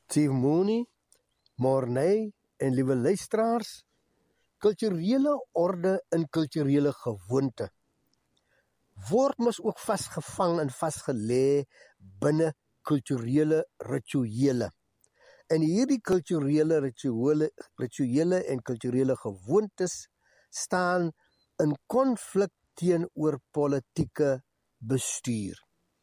Chief Mooney, Morney en liewe luisteraars, kulturele orde en kulturele gewoonte word mos ook vasgevang en vasgelê binne kulturele rituele. En hierdie kulturele rituele en kulturele gewoontes staan in konflik teenoor politieke bestuur.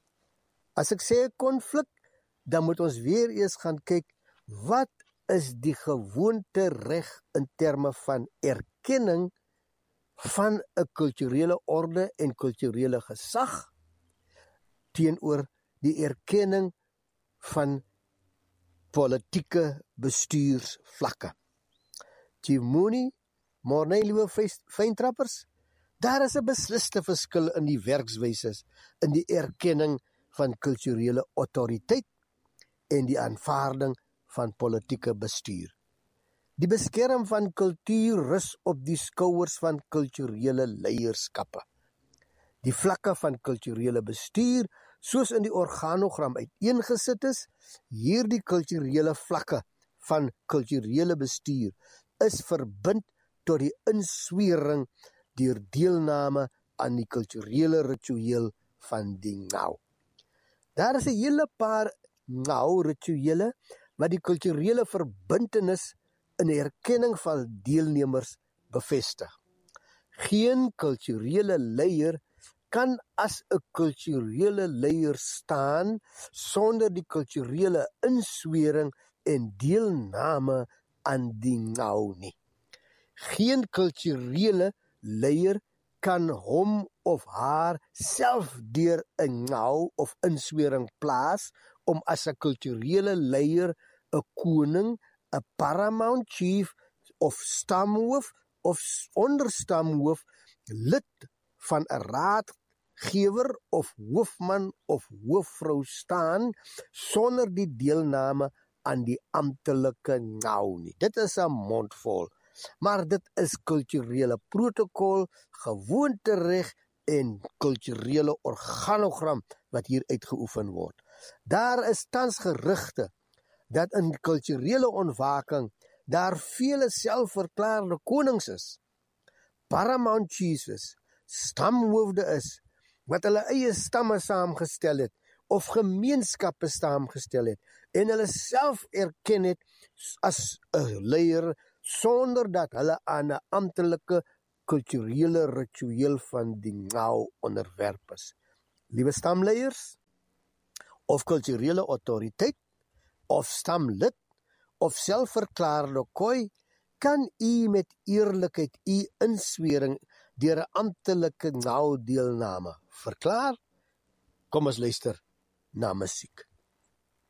As ek sê konflik, dan moet ons weer eers gaan kyk, wat is die gewoonte reg in terme van erkenning van 'n kulturele orde en kulturele gesag teenoor die erkenning van politieke bestuursvlakke. Chief Mooney, Morney, liewe fyntrappers, daar is 'n besliste verskil in die werkswyses in die erkenning van kulturele autoriteit en die aanvaarding van politieke bestuur. Die beskerm van kultuur rus op die skouers van kulturele leierskappe. Die vlakke van kulturele bestuur, soos in die organogram uiteengesit is, hierdie kulturele vlakke van kulturele bestuur is verbind tot die inswering deur deelname aan die kulturele ritueel van die ngau. Daar is 'n hele paar ngau-rituele wat die kulturele verbintenis in die erkenning van deelnemers bevestig. Geen kulturele leier kan as 'n kulturele leier staan sonder die kulturele inswering en deelname aan die ngau nie. Geen kulturele leier kan hom of haar self deur 'n ngau of inswering plaas om as 'n kulturele leier 'n koning, 'n paramount chief of stamhoof of onderstamhoof, lid van 'n raadgewer of hoofman of hoofvrou staan sonder die deelname aan die amptelike ngau nie. Dit is 'n mondvol, maar dit is kulturele protokol, gewoontereg en kulturele organogram wat hier uitgeoefen word. Daar is tans gerugte dat in kulturele ontwaking daar vele selfverklaarde konings is, paramount chiefs is, stamhoofde is, wat hulle eie stamme saamgestel het, of gemeenskappe saamgestel het, en hulle self erken het as 'n leier, sonder dat hulle aan 'n amptelike kulturele ritueel van die ngau onderwerp is. Liewe stamleiers, of kulturele autoriteit, of stamlid, of selfverklaarde koi, kan u met eerlikheid u inswering deur 'n amptelike ngau deelname verklaar? Kom ons luister na musiek.